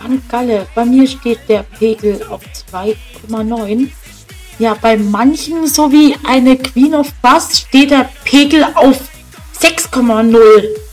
St. Galle, bei mir steht der Pegel auf 2,9. Ja, bei manchen, so wie eine Queen of Bass, steht der Pegel auf 6,0.